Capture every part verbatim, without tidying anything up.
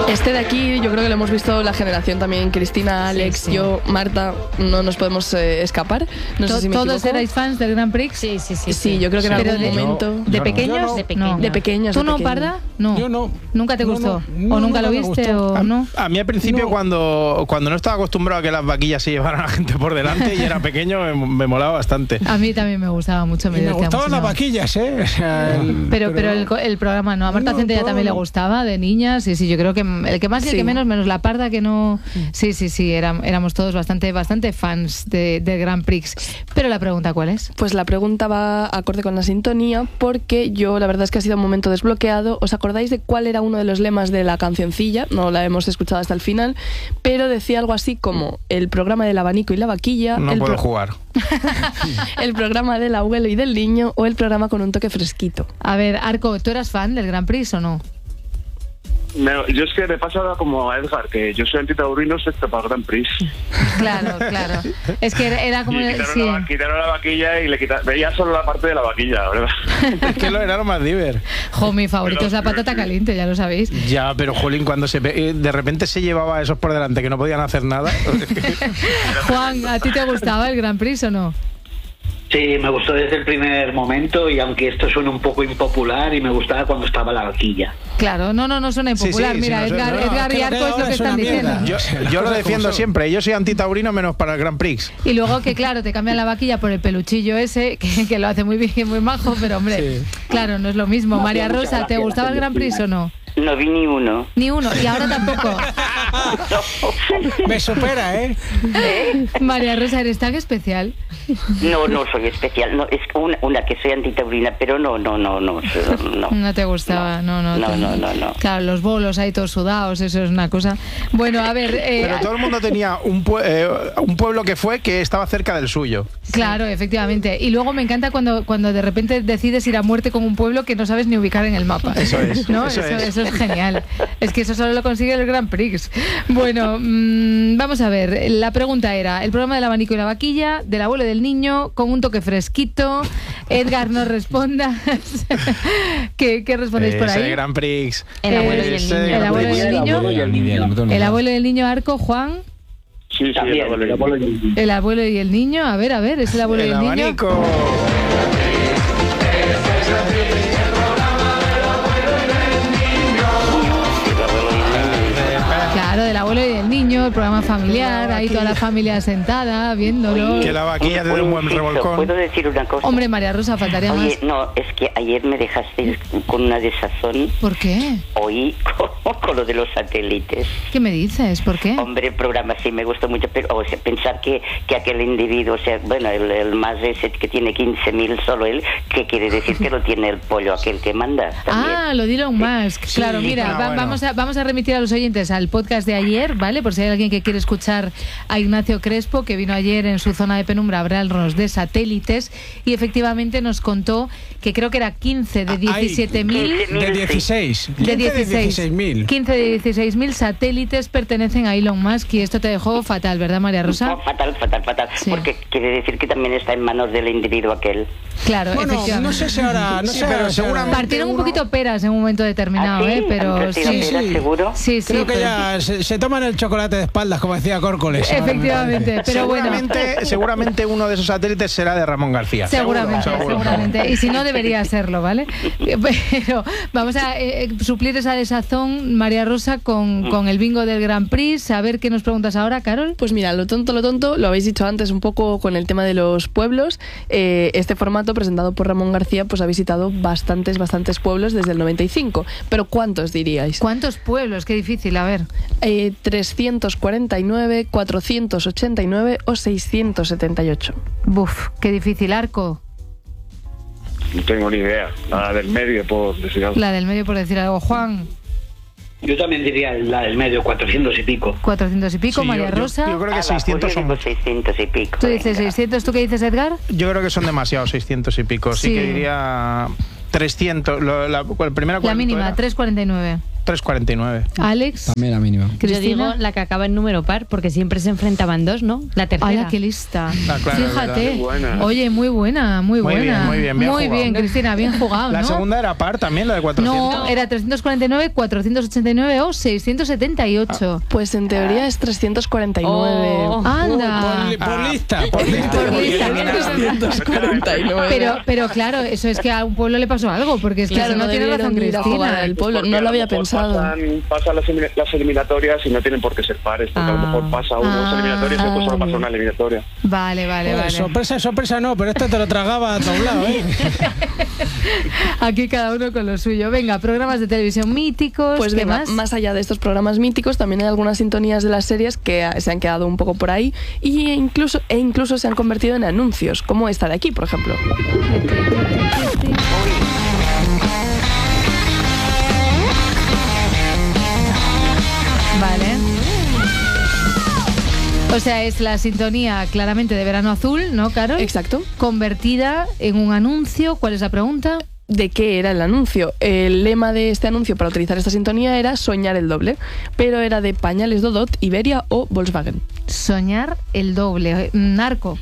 Este de aquí yo creo que lo hemos visto la generación también, Cristina, Alex, sí, sí. yo, Marta, no nos podemos eh, escapar. No sé si me ¿Todos equivoco. erais fans del Grand Prix? Sí, sí, sí. Sí, sí yo creo que sí. en algún de, momento... ¿De, de pequeños? No. De pequeños. No. De pequeños. ¿Tú de no, pequeños. Parda? No. Yo no. ¿Nunca te no, gustó? No, no, ¿O nunca lo viste? O a, no? a mí al principio no. cuando, cuando no estaba acostumbrado a que las vaquillas se llevaran a la gente por delante y era pequeño, me, me molaba bastante. A mí también me gustaba mucho. Me, me gustaban muchísimo. las vaquillas, ¿eh? O sea, el, pero pero, pero el, el programa no. A Marta no, Centella también no. le gustaba, de niñas. Sí, sí, yo creo que el que más y el sí. que menos, menos la Parda, que no... Sí, sí, sí, éramos, éramos todos bastante, bastante fans de, del Grand Prix. Pero la pregunta, ¿cuál es? Pues la pregunta va acorde con la sintonía, porque yo, la verdad es que ha sido un momento desbloqueado. ¿Os acordáis de cuál era uno de los lemas de la cancioncilla? No la hemos escuchado hasta el final, pero decía algo así como el programa del abanico y la vaquilla. No el puedo pro- jugar. El programa del abuelo y del niño, o el programa con un toque fresquito. A ver, Arco, ¿tú eras fan del Grand Prix o no? Me, yo es que me pasa como a Edgar, que yo soy antitaurino excepto para el Grand Prix. Claro, claro. Es que era, era como... Y quitaron, sí. la, quitaron la vaquilla y le quitaron... Veía solo la parte de la vaquilla, la verdad. Es que lo era lo más diver. Jo, mi favorito pero, es la patata caliente, ya lo sabéis. Ya, pero Jolín, cuando se de repente se llevaba a esos por delante que no podían hacer nada... Juan, ¿a ti te gustaba el Grand Prix o no? Sí, me gustó desde el primer momento, y aunque esto suena un poco impopular, y me gustaba cuando estaba la vaquilla. Claro, no, no, no suena impopular. Sí, sí, Mira, sí, no, Edgar, no, Edgar y Arco es lo que están diciendo. Yo, yo lo defiendo siempre. Yo soy antitaurino menos para el Grand Prix. Y luego que, claro, te cambian la vaquilla por el peluchillo ese, que, que lo hace muy bien, muy majo, pero hombre, sí. claro, no es lo mismo. No, María Rosa, ¿te gustaba el Grand Prix o no? No vi ni uno. Ni uno, y ahora tampoco. No. Me supera, ¿eh? ¿Eh? María Rosa, ¿eres tan especial? No, no soy especial. No, es una, una que soy antitaurina, pero no, no, no, no. No, no te gustaba, no, no. No, te... no, no, no. Claro, los bolos ahí todos sudados, eso es una cosa. Bueno, a ver... Eh... Pero todo el mundo tenía un, pue eh, un pueblo que fue que estaba cerca del suyo. Claro, efectivamente. Y luego me encanta cuando, cuando de repente decides ir a muerte con un pueblo que no sabes ni ubicar en el mapa. Eso es. ¿No? Eso, eso, es. eso es genial. Es que eso solo lo consigue el Grand Prix. Bueno, mmm, vamos a ver. La pregunta era, el programa del abanico y la vaquilla, del abuelo y del niño, con un toque fresquito. Edgar, no respondas. ¿Qué, ¿Qué respondéis por ahí? Ese Grand Prix. El abuelo y el niño. El abuelo y el niño. El abuelo y el niño, Arco, Juan. Sí, sí, el abuelo y el niño. El abuelo y el niño. A ver, a ver, es el abuelo el y el niño. Abanico. Claro, del abuelo y del niño, el programa familiar, ahí toda la familia sentada, viéndolo. Que la vaquilla te dé un buen revolcón. ¿Puedo decir una cosa? Hombre, María Rosa, faltaría Oye, más. no, es que ayer me dejaste con una desazón. ¿Por qué? Oí con, con lo de los satélites. ¿Qué me dices? ¿Por qué? Hombre, el programa sí me gustó mucho, pero o sea, pensar que, que aquel individuo, o sea, bueno, el, el más ese que tiene quince mil solo él, ¿qué quiere decir? Que lo tiene el pollo aquel que manda también. Ah, lo de Elon Musk. Sí, claro, mira, no, va, bueno. vamos, a, vamos a remitir a los oyentes al podcast de ayer, ¿vale? Por si hay alguien que quiere escuchar a Ignacio Crespo, que vino ayer en su zona de penumbra a hablarnos de satélites, y efectivamente nos contó que creo que era quince de diecisiete mil... De dieciséis. De dieciséis mil. quince de dieciséis mil satélites pertenecen a Elon Musk, y esto te dejó fatal, ¿verdad, María Rosa? No, fatal, fatal, fatal. Sí. Porque quiere decir que también está en manos del individuo aquel. Claro, Bueno, efectivamente. no sé si ahora... No Sí, sé, pero ahora- seguramente Partieron un uno- poquito peras en un momento determinado, ¿Ah, sí? ¿eh? Pero ¿Han sí, partido sí, peras, sí. seguro? sí, sí. Creo que pero- ya se, se toman el chocolate de espaldas, como decía Córcoles. ahora me Efectivamente, parece. pero bueno. Seguramente, seguramente uno de esos satélites será de Ramón García. Seguramente, Seguro, seguro. seguramente. Y si no, debería serlo, ¿vale? Pero vamos a eh, suplir esa desazón, María Rosa, con, con el bingo del Grand Prix. A ver qué nos preguntas ahora, Carol. Pues mira, lo tonto, lo tonto, lo habéis dicho antes un poco con el tema de los pueblos. Eh, este formato presentado por Ramón García pues ha visitado bastantes, bastantes pueblos desde el noventa y cinco. Pero ¿cuántos diríais? ¿Cuántos pueblos? Qué difícil, a ver. Eh, trescientos cuarenta y nueve, cuatrocientos ochenta y nueve o seiscientos setenta y ocho. Buf, qué difícil. Arco, No tengo ni idea. La del medio, por decir algo. la del medio, por decir algo. Juan, Yo también diría la del medio, cuatrocientos y pico. cuatrocientos y pico. Sí, María yo- yo- Rosa, Yo, creo que Ah, seiscientos pues yo son digo muchos. seiscientos y pico. tú dices venga. seiscientos. ¿Tú qué dices, Edgar? Yo creo que son demasiados, seiscientos y pico. Sí, Sí. que diría trescientos. Lo, la, ¿cuál, primera La cuánto mínima, era? tres cuarenta y nueve. tres cuarenta y nueve. Alex. También la mínima. Cristina. Yo digo la que acaba en número par, porque siempre se enfrentaban dos, ¿no? La tercera. ¡Hala, qué lista! Ah, claro, Fíjate. Muy buena. Oye, muy buena, muy, Muy buena. bien, muy bien, bien Muy jugado. bien, Cristina, bien jugado, La ¿no? segunda era par también, la de cuatrocientos. No, era trescientos cuarenta y nueve, cuatrocientos ochenta y nueve o seiscientos setenta y ocho. Pues en teoría es trescientos cuarenta y nueve. Oh. ¡Anda! Por, por lista, por lista. Por lista. trescientos cuarenta y nueve. Pero, pero claro, eso es que a un pueblo le pasó algo, porque es que Claro, si no, no tiene razón debieron ir a jugar Cristina. al pueblo, Porque no a lo había mejor pensado. Pasan, pasan las, elimina- las eliminatorias y no tienen por qué ser pares, porque a lo Ah. mejor pasa uno dos Ah. eliminatorias y después solo pasa una eliminatoria. Vale, vale, Joder, vale. sorpresa, sorpresa no, pero este te lo tragaba a todos lados, ¿eh? Aquí cada uno con lo suyo. Venga, programas de televisión míticos. Pues ¿qué venga, más? más allá de estos programas míticos, también hay algunas sintonías de las series que ah, se han quedado un poco por ahí y incluso, e incluso se han convertido en anuncios, como esta de aquí, por ejemplo. Vale. O sea, es la sintonía claramente de Verano Azul, ¿no, Carol? Exacto. Convertida en un anuncio. ¿Cuál es la pregunta? ¿De qué era el anuncio? El lema de este anuncio para utilizar esta sintonía era soñar el doble, pero era de Pañales Dodot, Iberia o Volkswagen. Soñar el doble. Narco.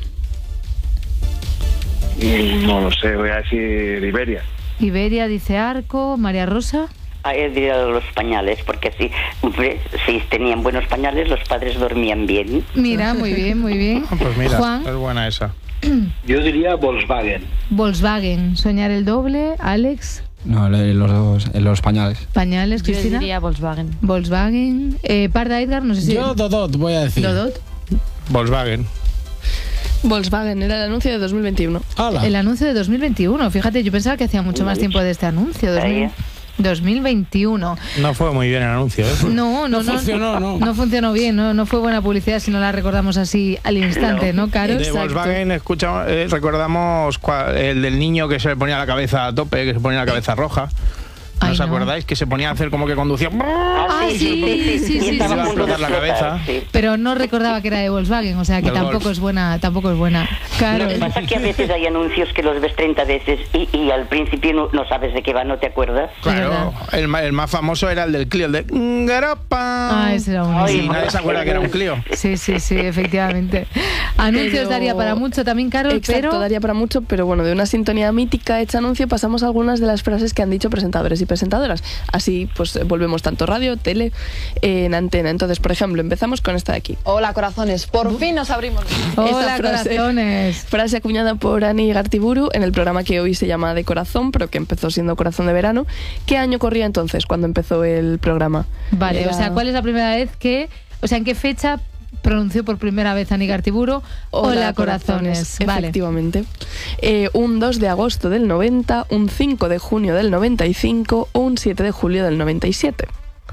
Y no lo sé, voy a decir Iberia. Iberia dice Arco. María Rosa. Ah, he dicho los pañales, porque si, hombre, si tenían buenos pañales, los padres dormían bien. Mira, muy bien, muy bien. Ah, pues mira, Juan. es buena esa. Yo diría Volkswagen. Volkswagen. Soñar el doble. Alex. No, los, dos, los pañales. Pañales. Yo Cristina. diría Volkswagen. Volkswagen. Eh, Parda Edgar, no sé si. Yo Dodot voy a decir. Dodot. Volkswagen. Volkswagen era el anuncio de dos mil veintiuno. Hala. El anuncio de dos mil veintiuno. Fíjate, yo pensaba que hacía mucho más tiempo de este anuncio. dos mil, dos mil veintiuno. No fue muy bien el anuncio, ¿eh? No, no, no. No funcionó, no. No funcionó bien, no, no fue buena publicidad si no la recordamos así al instante, ¿no, Caro? De Exacto. Volkswagen escucha, eh, recordamos cua- el del niño que se le ponía la cabeza a tope, que se ponía la cabeza roja. ¿No Ay, os no. acordáis? Que se ponía a hacer como que conducía. Ah, sí, sí, sí, sí, Estaba sí. a punto de Explotar la cabeza. sí. Pero no recordaba que era de Volkswagen, o sea que Del tampoco Golf. es buena, tampoco es buena. Claro. Lo que pasa es que a veces hay anuncios que los ves treinta veces y, y al principio no, no sabes de qué va, no te acuerdas. Claro, el, ma- el más famoso era el del Clio, el de Garopa. Ah, ese era Y buenísimo. nadie se acuerda que era un Clio. Sí, sí, sí, efectivamente. Anuncios Pero- daría para mucho también, Carol, Exacto, pero daría para mucho, pero bueno, de una sintonía mítica hecha anuncio pasamos a algunas de las frases que han dicho presentadores y presentadoras. Así pues volvemos tanto radio, tele, eh, en antena. Entonces, por ejemplo, empezamos con esta de aquí. Hola, corazones. Por fin nos abrimos. hola, Esta frase- corazones. Frase acuñada por Ani Gartiburu en el programa que hoy se llama De Corazón, pero que empezó siendo Corazón de Verano. ¿Qué año corría entonces cuando empezó el programa? Vale, Era- o sea, ¿cuál es la primera vez que, o sea, en qué fecha pronunció por primera vez Ani Gartiburu? Hola, corazones. Vale. Efectivamente. Eh, un dos de agosto del noventa, un cinco de junio del noventa y cinco o un siete de julio del noventa y siete.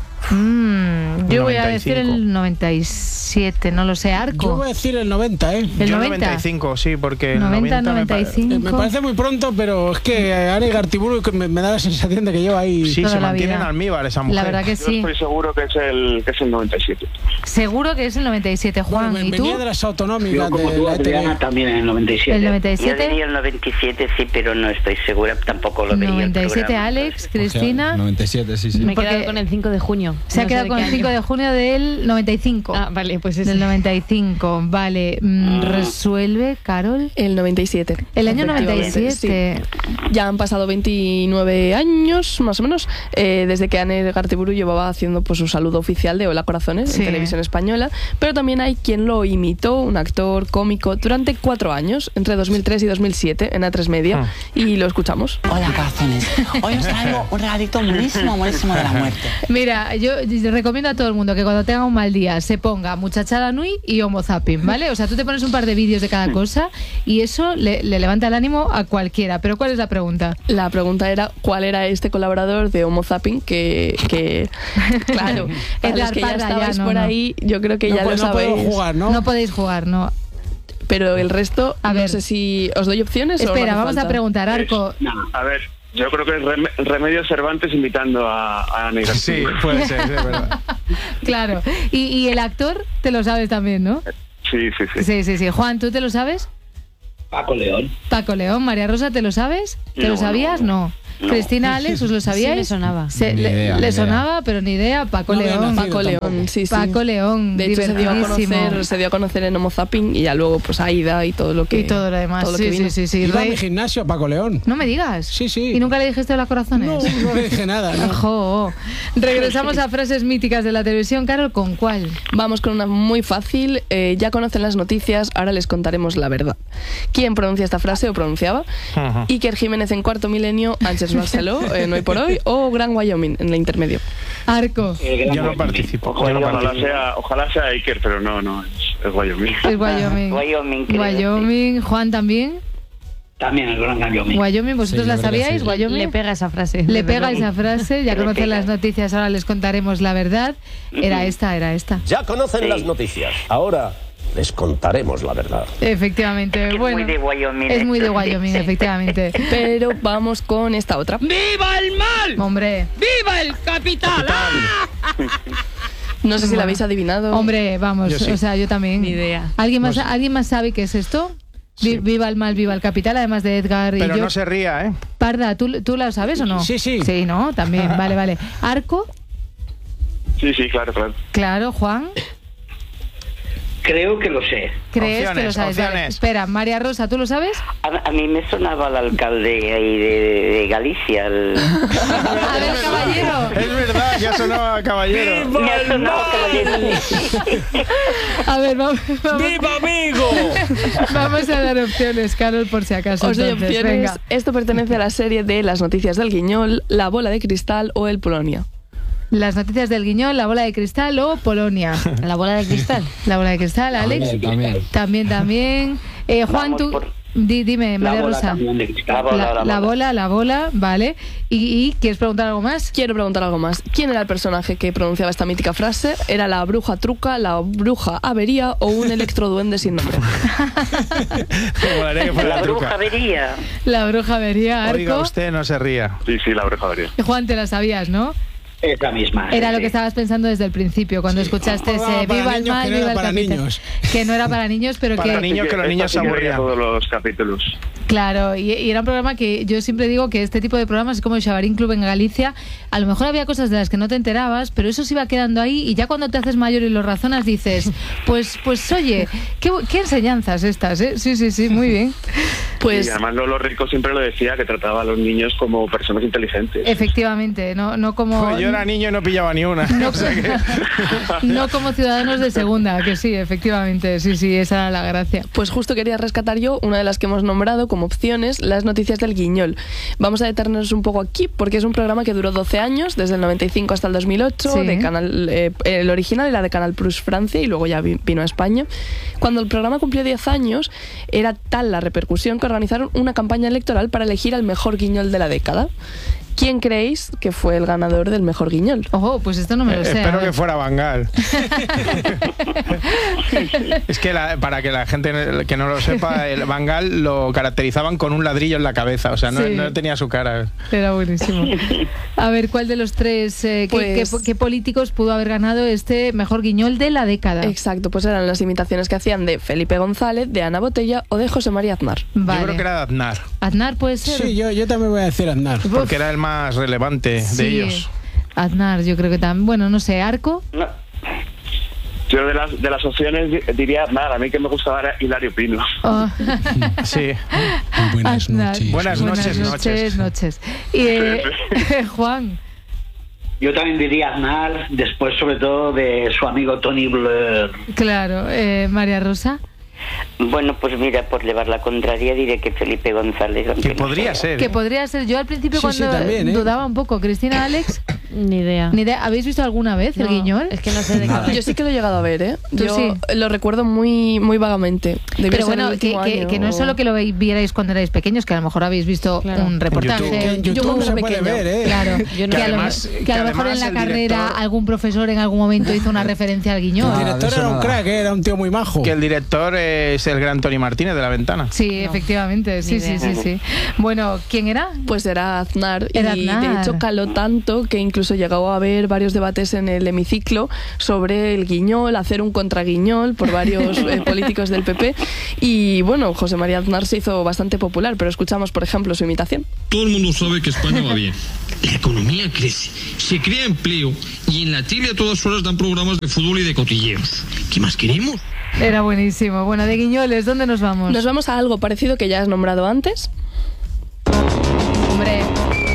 Mm, yo voy a noventa y decir cinco. el noventa y siete, no lo sé, Yo Arco. voy a decir el noventa, ¿eh? ¿El Yo noventa? noventa y cinco, sí, porque el noventa, noventa me noventa y pa- cinco. Eh, Me parece muy pronto, pero es que Ari Gartiburu me, me da la sensación de que lleva ahí. Sí, toda se la mantiene en vida. almíbar esa mujer. La verdad que Yo sí. estoy seguro que es el, que es el noventa y siete. Seguro que es el noventa y siete, Juan. Bueno, ¿Y tú? venía de las Yo autonómicas como de tú, la E T V. Adriana, también en el noventa y siete. ¿El noventa y Yo siete? diría el noventa y siete, sí, pero no estoy segura, tampoco lo veía. el noventa y siete, programa. Alex, Cristina. noventa y siete, sí, sí. Me he Porque quedado con el cinco de junio. Se ha No sé quedado de con qué el cinco año. de junio del noventa y cinco. Ah, vale, pues ese. Del noventa y cinco, vale. Mm, ¿Resuelve, Carol? El noventa y siete. El año noventa y Efectivamente, siete. sí. Ya han pasado veintinueve años, más o menos, eh, desde que Ani Gartiburu llevaba haciendo pues, su saludo oficial de Hola Corazones Sí. en televisión española, pero también hay quien lo imitó, un actor cómico, durante cuatro años, entre dos mil tres y dos mil siete, en A tres Media, Ah. y lo escuchamos. Hola, corazones. Hoy os traigo un regalito buenísimo, buenísimo de la muerte. Mira, yo yo recomiendo a todo el mundo que cuando tenga un mal día se ponga Muchachada Nui y Homo Zapping, ¿vale? O sea, tú te pones un par de vídeos de cada cosa y eso le, le levanta el ánimo a cualquiera. Pero ¿cuál es la pregunta? La pregunta era cuál era este colaborador de Homo Zapping que, que claro, para Edgar los que ya Parda, estabais ya, no, por no. ahí, yo creo que No, ya po- lo no puedo sabéis. jugar, ¿no? No podéis jugar, ¿no? Pero el resto, A no ver. sé si os doy opciones o no Espera, hace vamos a falta. preguntar, Arco. A ver, yo creo que es Rem- Remedios Cervantes invitando a, a Ani Gartiburu. Sí, puede ser, sí, es verdad. Claro. Y, y el actor te lo sabes también, ¿no? Sí, sí, sí. Sí, sí, sí. Juan, ¿tú te lo sabes? Paco León. Paco León, María Rosa, ¿te lo sabes? ¿Te lo No, sabías? No. No. Cristina, Alex, ¿os lo sabíais? Sí, me sonaba. Se- Ni le, idea, le ni sonaba, pero ni idea. Paco No había León. nacido Paco León, tampoco. sí, sí. Paco León, De hecho, se dio, a divertidísimo. conocer, se dio a conocer en Homo Zapping y ya luego pues Aida y todo lo que Y todo lo demás. todo lo sí, que vino. sí, sí, sí. Iba a Rey- mi gimnasio, Paco León. No me digas. Sí, sí. ¿Y nunca le dijiste hola corazones? No, no le dije nada. ¿no? Ojo. Regresamos a frases míticas de la televisión. Carol, ¿con cuál? Vamos con una muy fácil. Eh, ya conocen las noticias, ahora les contaremos la verdad. ¿Quién pronuncia esta frase o pronunciaba? Ajá. Iker Jiménez en cuarto milenio, Ángeles Barceló en Hoy por Hoy o Gran Wyoming en el intermedio. Arco. El gran Yo no Wyoming. participo. Ojalá, yo no ojalá participo. sea, ojalá sea Iker, pero no, no, es, es Wyoming. Es Wyoming. Wyoming, creo, Wyoming. Juan también. También el gran Wyoming. Wyoming, ¿vosotros Sí, la yo creo que sabíais? sí. Wyoming. Le pega esa frase. Le de pega verdad. esa frase, ya Le conocen pega. las noticias, ahora les contaremos la verdad. Era esta, era esta. Ya conocen Sí. las noticias. Ahora les contaremos la verdad. Efectivamente, Es bueno. muy de Wyoming. Es muy de esto, sí. Wyoming, efectivamente. Pero vamos con esta otra. ¡Viva el mal! Hombre, ¡Viva el capital! No sé si la habéis adivinado. hombre, vamos, Yo sí. o sea, yo también. Ni idea. ¿Alguien más, ¿alguien más sabe qué es esto? Vi- Viva el mal, viva el capital, además de Edgar y Pero yo. no se ría, ¿eh? Parda, ¿tú, ¿tú la sabes o no? Sí, sí. Sí, ¿no? También, vale, vale. Arco, Sí, sí, claro, claro. claro, Juan. Creo que lo sé. ¿Crees que lo Opciones, sabes? Vale. opciones. Espera, María Rosa, ¿tú lo sabes? A, a mí me sonaba el alcalde ahí de, de Galicia. El... A ver, caballero. Es verdad, ya sonaba caballero. Me ha sonado caballero. A ver, vamos, vamos, ¡Viva amigo! vamos a dar opciones, Carol, por si acaso. Os doy entonces, opciones. venga. Esto pertenece a la serie de Las noticias del Guiñol, La bola de cristal o El Polonia. Las noticias del Guiñol, la bola de cristal o Polonia. La bola de cristal. La bola de cristal, Alex. También, también. También, también. Eh, Juan, Vamos tú. por- Di- dime, La María bola Rosa. también de cristal. La bola, La, la la bola. bola, la bola, vale. ¿Y, y quieres preguntar algo más? Quiero preguntar algo más. ¿Quién era el personaje que pronunciaba esta mítica frase? ¿Era la bruja truca, la bruja avería o un electroduende sin nombre? Me molaría que fuera La la bruja truca. vería. La bruja vería, Oiga, Arco. usted no se ría. Sí, sí, la oreja vería. Juan, te la sabías, ¿no? Es la misma. Era sí, lo que sí. estabas pensando desde el principio, cuando Sí. escuchaste Un programa ese para Viva el niños mal, que no viva era el para capital. niños. Que no era para niños, pero Para que... niños, que los Esta niños sí se que veía aburrían. todos los capítulos. Claro, y, y era un programa que yo siempre digo que este tipo de programas es como el Xabarín Club en Galicia. A lo mejor había cosas de las que no te enterabas, pero eso se iba quedando ahí y ya cuando te haces mayor y lo razonas dices, pues pues oye, qué, qué enseñanzas estas, ¿eh? Sí, sí, sí, muy bien. Pues Y además Lolo Rico siempre lo decía, que trataba a los niños como personas inteligentes. Efectivamente, no, no como... Pues yo era niño y no pillaba ni una. No, O sea que- no como ciudadanos de segunda, que sí, efectivamente, sí, sí, esa era la gracia. Pues justo quería rescatar yo una de las que hemos nombrado como opciones, las noticias del Guiñol. Vamos a detenernos un poco aquí porque es un programa que duró doce años, desde el noventa y cinco hasta el dos mil ocho, Sí. de Canal, eh, el original era de Canal Plus Francia y luego ya vi- vino a España. Cuando el programa cumplió diez años, era tal la repercusión que organizaron una campaña electoral para elegir al mejor guiñol de la década. ¿Quién creéis que fue el ganador del mejor guiñol? Ojo, pues esto no me lo Eh, sé. a Espero ver. que fuera Bangal. Es que la- para que la gente que no lo sepa, el Bangal lo caracterizaban con un ladrillo en la cabeza, o sea, no, Sí. no tenía su cara. Era buenísimo. A ver, ¿cuál de los tres, eh, qué, Pues- qué- qué políticos pudo haber ganado este mejor guiñol de la década? Exacto, pues eran las imitaciones que hacían de Felipe González, de Ana Botella o de José María Aznar. Vale. Yo creo que era de Aznar, Aznar puede ser. Sí, yo, yo también voy a decir Aznar. Uf, porque era el más relevante de sí. ellos. Aznar, yo creo que también. Bueno, no sé, Arco. No. Yo de las, de las opciones di- diría, nada, a mí que me gustaba era Hilario Pino. Oh. Sí. Buenas Aznar. noches. Buenas noches, noches, noches. noches. Y eh, Juan. Yo también diría Aznar, después sobre todo de su amigo Tony Blair. Claro, eh, María Rosa. Bueno, pues mira, por llevar la contraria diré que Felipe González. aunque Que no podría sea. ser. Que ¿eh? podría ser yo al principio Sí, sí, cuando también, ¿eh? dudaba un poco. Cristina, Alex, Ni idea. ni idea. ¿Habéis visto alguna vez el No, guiñol? Es que no sé de qué va. Yo sí que lo he llegado a ver, ¿eh? ¿Tú Yo sí? lo recuerdo muy, muy vagamente. Debió Pero ser bueno, el que, último que- año. que no es solo que lo veis- vierais cuando erais pequeños, que a lo mejor habéis visto Claro. un reportaje. YouTube. Que en Yo YouTube cuando se era puede pequeña. ver, ¿eh? Claro, Yo no- que, a lo, además- que que a lo mejor en además la el carrera director- algún profesor en algún momento hizo una referencia al guiñol. El Ah, director de eso era un nada. crack, ¿eh? Era un tío muy majo. Que el director es el gran Tony Martínez de La Ventana. Sí, efectivamente, sí, Ni sí, idea. sí, sí. Bueno, ¿quién era? Pues era Aznar. Era y Aznar. de hecho caló tanto que incluso incluso llegó a haber varios debates en el hemiciclo sobre el guiñol, hacer un contraguiñol por varios eh, políticos del P P. Y bueno, José María Aznar se hizo bastante popular, pero escuchamos, por ejemplo, su imitación. Todo el mundo sabe que España va bien. La economía crece, se crea empleo y en la tele a todas horas dan programas de fútbol y de cotilleos. ¿Qué más queremos? Era buenísimo. Bueno, de guiñoles, ¿dónde nos vamos? Nos vamos a algo parecido que ya has nombrado antes. Hombre.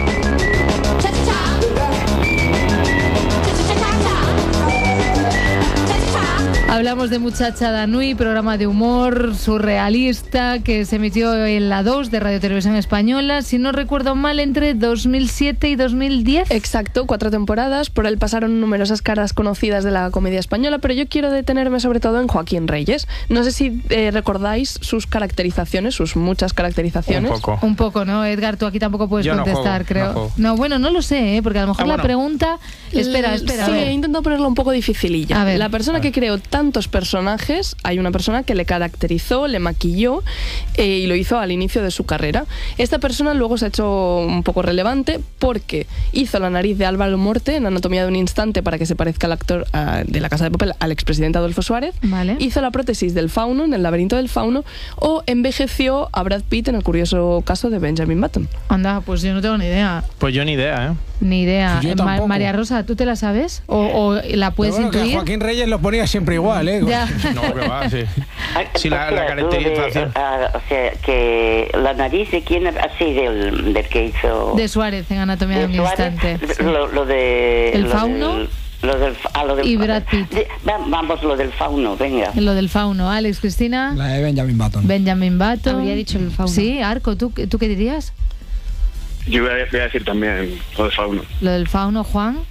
Hablamos de Muchacha Danui, programa de humor surrealista que se emitió en la dos de Radio Televisión Española, si no recuerdo mal, entre dos mil siete y dos mil diez. Exacto, cuatro temporadas. Por él pasaron numerosas caras conocidas de la comedia española, pero yo quiero detenerme sobre todo en Joaquín Reyes. No sé si eh, recordáis sus caracterizaciones, sus muchas caracterizaciones. Un poco. Un poco, ¿no? Edgar, tú aquí tampoco puedes yo contestar, no juego, creo. No, juego. no, bueno, no lo sé, ¿eh? Porque a lo mejor ah, la bueno. pregunta... Espera, espera. Sí, a ver. he intentado ponerlo un poco dificililla. A ver. La persona que creó tantos personajes, hay una persona que le caracterizó, le maquilló eh, y lo hizo al inicio de su carrera. Esta persona luego se ha hecho un poco relevante porque hizo la nariz de Álvaro Morte en Anatomía de un instante para que se parezca al actor uh, de La Casa de Papel, al expresidente Adolfo Suárez. Vale. Hizo la prótesis del fauno en El laberinto del fauno o envejeció a Brad Pitt en el curioso caso de Benjamin Button. Anda, pues yo no tengo ni idea. Pues yo ni idea, ¿eh? Ni idea. Yo Eh, Ma- tampoco. María Rosa, ¿tú te la sabes? ¿O, o la puedes Pero bueno, que a intuir? Joaquín Reyes lo ponía siempre igual, ¿eh? Ya. No, que va, sí. Ah, Sí, la, o la sea, lo de- caracterización. ah, o sea, que la nariz de quién, así del, del que hizo... De Suárez en Anatomía de, de un Suárez, instante. Sí. lo, lo de... ¿El lo fauno? del- lo del, ah, lo del, Y Brad Pitt. de- va- vamos, lo del fauno, venga. Lo del fauno. Alex, Cristina. La de Benjamin Button. Benjamin Button. Habría dicho el fauno. Sí, Arco, ¿tú, ¿tú qué dirías? Yo voy a, voy a decir también lo de fauno. Lo del fauno, Juan.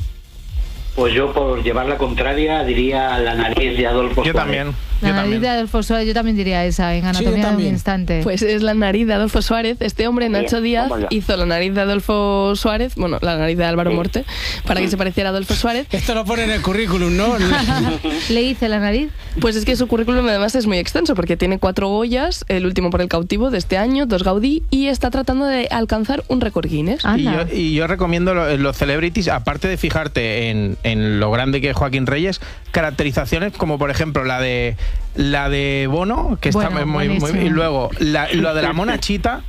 Pues yo, por llevar la contraria, diría la nariz de Adolfo Yo Suárez. también. La Yo nariz también. de Adolfo Suárez, yo también diría esa, en Anatomía de un también. instante. Pues es la nariz de Adolfo Suárez. Este hombre, Nacho Bien, Díaz, vamos allá. hizo la nariz de Adolfo Suárez, bueno, la nariz de Álvaro Sí. Morte, para que se pareciera a Adolfo Suárez. Esto lo pone en el currículum, ¿no? ¿Le hice la nariz? Pues es que su currículum además es muy extenso porque tiene cuatro Goyas, el último por El cautivo de este año, dos Gaudí, y está tratando de alcanzar un récord Guinness. Y Anda. yo, y yo recomiendo lo- los celebrities, aparte de fijarte en, en lo grande que es Joaquín Reyes, caracterizaciones como por ejemplo la de la de Bono, que Bueno, está muy, muy buenísimo. y luego la, lo de la mona chita,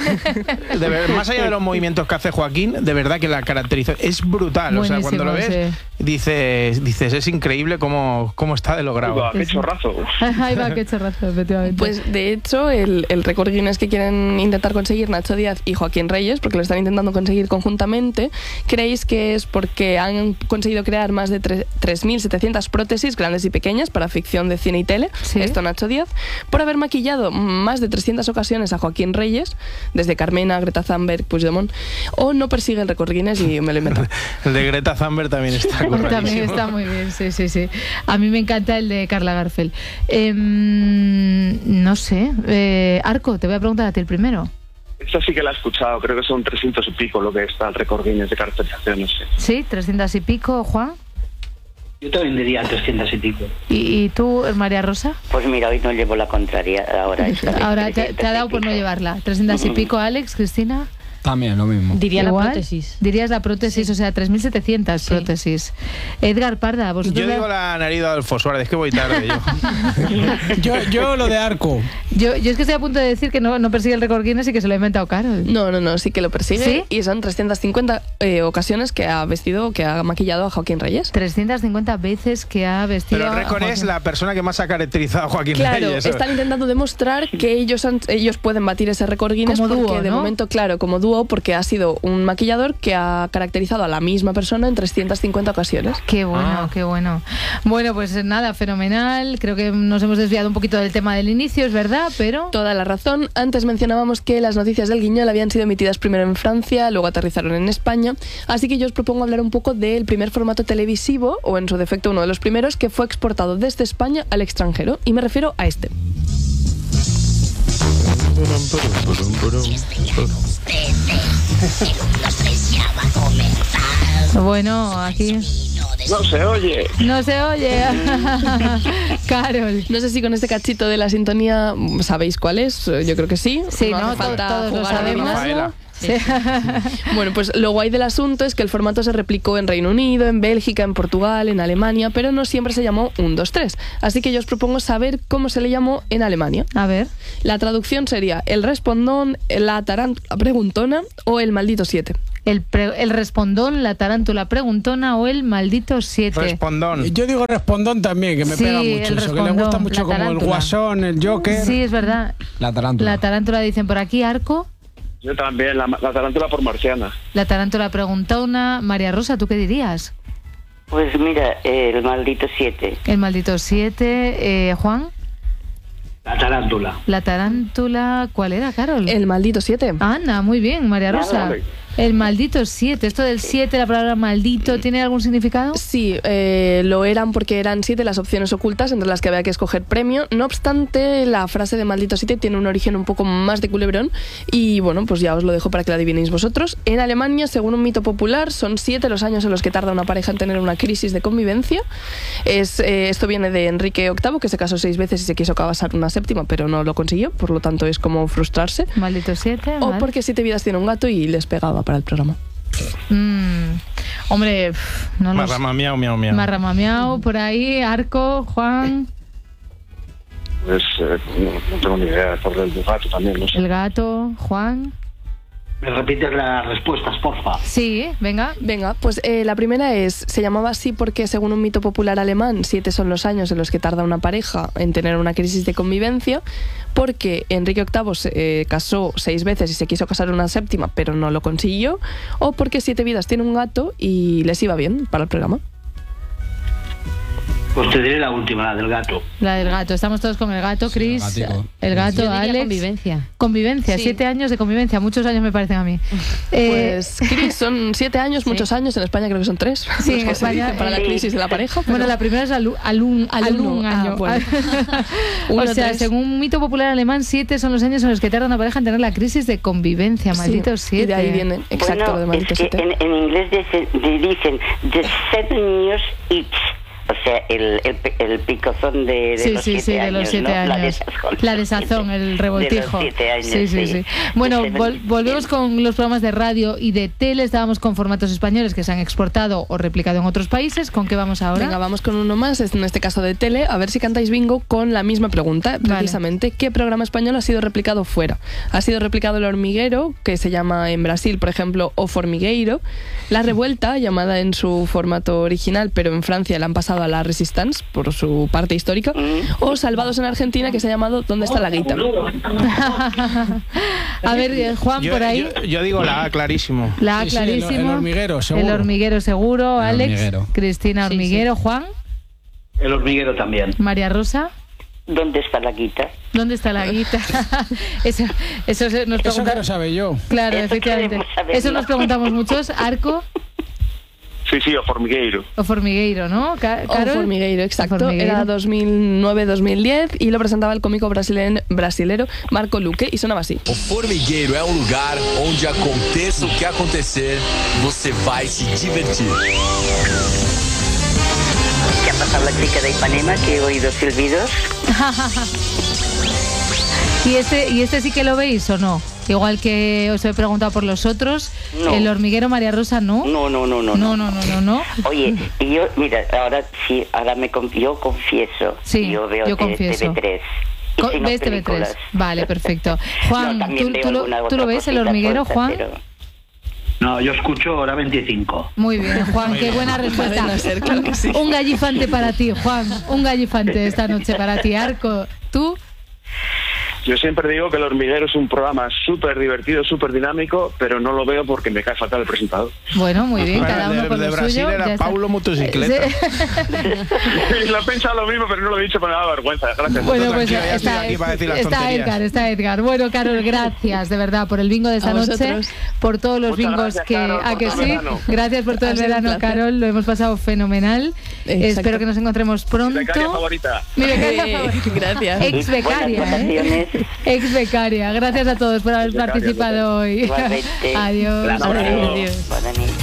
de ver- más allá de los movimientos que hace Joaquín, de verdad que la caracterización es brutal. O sea, cuando lo ves, Buenísimo, dices, dices, es increíble cómo, cómo está de logrado. Uy, va, qué Sí. chorrazo. Ahí va, qué chorrazo, efectivamente. Pues de hecho, el, el récord Guinness que quieren intentar conseguir Nacho Díaz y Joaquín Reyes, porque lo están intentando conseguir conjuntamente, ¿creéis que es porque han conseguido crear más de tre- tres mil setecientas prótesis grandes y pequeñas para ficción de cine y tele? Sí. Esto Nacho Díaz, por haber maquillado más de trescientas ocasiones a Joaquín Reyes, desde Carmena, Greta Thunberg, Puigdemont, o no persigue el récord Guinness y me lo invento. El de Greta Thunberg también está También curradísimo. está muy bien, sí, sí, sí. A mí me encanta el de Carla Garfeld. Em, no sé. Eh, Arco, te voy a preguntar a ti el primero. Esta sí que la he escuchado, creo que son trescientos y pico lo que está el récord Guinness de caracterización, no sé. Sí, trescientas y pico, Juan. Yo también diría trescientas y pico. ¿Y, y tú, María Rosa? Pues mira, hoy no llevo la contraria, ahora esta vez, Ahora te, te ha trescientos dado y por no pico. llevarla. trescientas y pico, Alex, Cristina. También, lo mismo. Diría Igual. la prótesis. Dirías la prótesis, o sea, tres mil setecientas Sí. prótesis. Edgar Parda, vosotros... Yo la- digo la nariz de Adolfo Suárez, es que voy tarde yo. yo, yo lo de Arco. Yo, yo es que estoy a punto de decir que no, no persigue el récord Guinness y que se lo ha inventado Carol. No, no, no, sí que lo persigue. ¿Sí? Y son trescientas cincuenta eh, ocasiones que ha vestido, que ha maquillado a Joaquín Reyes. trescientas cincuenta veces que ha vestido... Pero el a récord es Joaquín. la persona que más ha caracterizado a Joaquín Claro, Reyes. están intentando demostrar que ellos han- ellos pueden batir ese récord Guinness Como porque dúo, de ¿no? momento, claro, como dúo, porque ha sido un maquillador que ha caracterizado a la misma persona en trescientas cincuenta ocasiones. Qué bueno, Ah. qué bueno. Bueno, pues nada, fenomenal. Creo que nos hemos desviado un poquito del tema del inicio, es verdad, pero... Toda la razón. Antes mencionábamos que las noticias del Guiñol habían sido emitidas primero en Francia, luego aterrizaron en España, así que yo os propongo hablar un poco del primer formato televisivo, o en su defecto uno de los primeros, que fue exportado desde España al extranjero, y me refiero a este. Bueno, aquí... No se oye. No se oye. Carol. No sé si con este cachito de la sintonía sabéis cuál es, yo creo que sí. Sí, ¿no? hace falta Todos lo jugar a sabemos. adivinarlo. Sí. Bueno, pues lo guay del asunto es que el formato se replicó en Reino Unido, en Bélgica, en Portugal, en Alemania, pero no siempre se llamó uno, dos, tres. Así que yo os propongo saber cómo se le llamó en Alemania. A ver. La traducción sería el respondón, la tarántula preguntona o el maldito siete. El, pre- el respondón, la tarántula preguntona o el maldito siete. Respondón. Yo digo respondón también, que me Sí, pega el mucho eso, que le respondón, gusta mucho la como el tarántula. guasón, el Joker. Sí, es verdad. La tarántula. La tarántula dicen por aquí, Arco. Yo también, la, la tarántula por marciana. La tarántula preguntona. María Rosa, ¿tú qué dirías? Pues mira, el maldito siete. El maldito siete. Eh, Juan. La tarántula. La tarántula, ¿cuál era, Carol? El maldito siete. Ana, muy bien, María Rosa. Vale. El maldito siete. Esto del siete, la palabra maldito, ¿tiene algún significado? Sí, eh, lo eran porque eran siete las opciones ocultas entre las que había que escoger premio. No obstante, la frase de maldito siete tiene un origen un poco más de culebrón y bueno, pues ya os lo dejo para que la adivinéis vosotros. En Alemania, según un mito popular, son siete los años en los que tarda una pareja en tener una crisis de convivencia. Es, eh, esto viene de Enrique octavo, que se casó seis veces y se quiso casar una séptima, pero no lo consiguió, por lo tanto es como frustrarse. Maldito siete. O vale. porque siete vidas tiene un gato y les pegaba para el programa. Mm, hombre, pff, no lo sé. Marrama, miau, miau, miau. Marrama miau, por ahí, Arco, Juan, Pues eh, no, no tengo ni idea, por el gato también, no sé. el gato, Juan. ¿Me repites las respuestas, porfa? Sí, venga. Venga, pues eh, la primera es, se llamaba así porque según un mito popular alemán, siete son los años en los que tarda una pareja en tener una crisis de convivencia, porque Enrique octavo se eh, casó seis veces y se quiso casar una séptima, pero no lo consiguió, o porque siete vidas tiene un gato y les iba bien para el programa. Pues te diré la última, la del gato. La del gato. Estamos todos con el gato, Chris. el gatico. El gato, Yo diría Alex. convivencia. Convivencia, Sí. siete años de convivencia. Muchos años me parecen a mí. Eh, Pues, Cris, son siete años, muchos años, en España creo que son tres. Sí, en los que se España, dicen para la eh, crisis de la pareja. pero- Bueno, la primera es alun, alun, alun, Alumno, año. ah, bueno. o Uno, sea, tres. según un mito popular alemán, siete son los años en los que tarda una pareja en tener la crisis de convivencia. Maldito Sí, siete. y de ahí viene, exacto, lo de Bueno, maldito es que siete. en, en inglés dicen, dicen the seven years each. O sea, el, el, el picozón de, de Sí, los sí, siete sí, de años, los siete ¿no? La años. desazón. La desazón, el revoltijo. De los siete años, sí, sí, sí. sí. Bueno, The vol- seven- volvemos con los programas de radio y de tele. Estábamos con formatos españoles que se han exportado o replicado en otros países. ¿Con qué vamos ahora? Venga, vamos con uno más, en este caso de tele, a ver si cantáis bingo con la misma pregunta, precisamente. ¿Qué programa español ha sido replicado fuera? Ha sido replicado El Hormiguero, que se llama en Brasil, por ejemplo, O Formigueiro. La Revuelta, llamada en su formato original, pero en Francia la han pasado a La Resistance, por su parte histórica. O Salvados en Argentina, que se ha llamado ¿Dónde está la guita? A ver, eh, Juan, Yo, por ahí. yo- yo digo la A, clarísimo. La A, Sí, sí, el- clarísimo. el hormiguero, seguro. El hormiguero, seguro. El Alex, hormiguero. Cristina, Sí, hormiguero. Juan, El hormiguero también. María Rosa. ¿Dónde está la guita? ¿Dónde está la guita? eso, eso se- nos Eso que pregunta- lo sabe yo. Claro, Eso efectivamente. queremos saberlo. Eso nos preguntamos muchos. Arco Sí, sí, o formigueiro. o formigueiro, ¿no? Ca- O Carol? Formigueiro, exacto. O Formigueiro. Era dos mil nueve dos mil diez y lo presentaba el cómico brasileño, brasilero Marco Luque y sonaba así. O Formigueiro é um lugar onde aconteça o que acontecer, você vai se divertir. ¿Qué ha pasado la chica de Ipanema que he oído silbidos? ¿Y este, ¿Y este sí que lo veis o no? Igual que os he preguntado por los otros, No. el hormiguero María Rosa, ¿no? No, no, no, no. No, no, no, no, no. Oye, y yo, mira, ahora sí, ahora me con- yo confieso. Sí, yo veo yo T- confieso. T V tres. Y Co- si no, ¿Ves T V tres? películas. Vale, perfecto. Juan, No, también ¿tú, veo tú lo, alguna tú otra lo ves, el cosita hormiguero, suelta, Juan? pero- No, yo escucho hora veinticinco. Muy bien, Juan, qué buena respuesta. Puede ser, claro que sí. Un gallifante para ti, Juan. Un gallifante esta noche para ti. Arco, ¿tú? Yo siempre digo que El Hormiguero es un programa súper divertido, súper dinámico, pero no lo veo porque me cae fatal el presentador. Bueno, muy bien, Bueno, cada uno de- con de lo Brasil suyo. era ya está. Paulo Motocicleta. Sí. Lo he pensado lo mismo, pero no lo he dicho, pero me da vergüenza. Gracias. Bueno, Tú pues tranquila, ya está, estoy aquí para decir las está tonterías. Edgar, está Edgar. Bueno, Carol, gracias de verdad por el bingo de esta A noche, vosotros. por todos los Muchas bingos gracias, que Carol, a por que todo el sí. verano. Gracias por todo Ha el sido un verano, placer. Carol. Lo hemos pasado fenomenal. Exacto. Espero que nos encontremos pronto. Becaria favorita. Mi becaria Sí, favorita. gracias. Ex becaria, Buenas ¿eh? vacaciones. Ex becaria. Gracias a todos por haber Becaria, participado hoy. Igualmente. Adiós. Gracias. Adiós. Buenas noches.